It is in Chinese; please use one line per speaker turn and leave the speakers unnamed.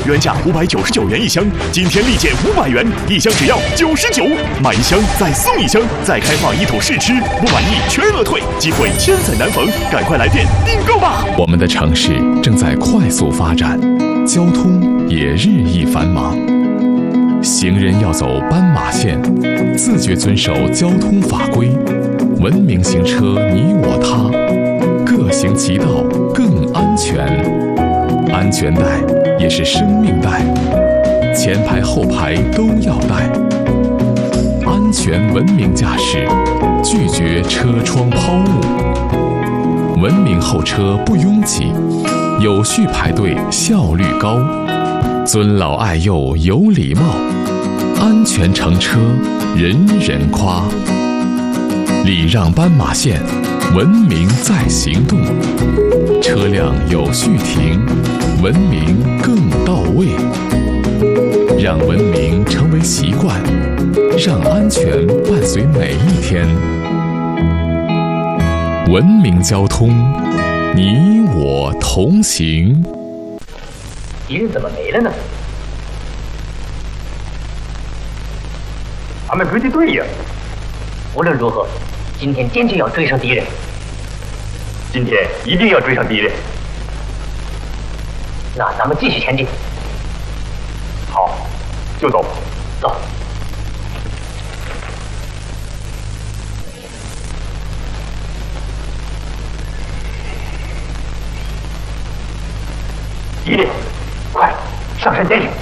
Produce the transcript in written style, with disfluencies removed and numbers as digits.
原价599元一箱，今天立减500元，一箱只要99，买一箱再送一箱，再开放一桶试吃，不满意全额退，机会千载难逢，赶快来电订购吧！
我们的城市正在快速发展，交通也日益繁忙。行人要走斑马线，自觉遵守交通法规，文明行车你我他，各行其道更安全。安全带也是生命带，前排后排都要带。安全文明驾驶，拒绝车窗抛物。文明候车不拥挤，有序排队效率高。尊老爱幼有礼貌，安全乘车人人夸。礼让斑马线，文明在行动。车辆有序停，文明更到位。让文明成为习惯，让安全伴随每一天。文明交通，你我同行。
敌人怎么没了呢？他们追的对呀！无论如何，今天坚决要追上敌人。今天一定要追上敌人。那咱们继续前进。好，就走。走。敌人，快上山点醒！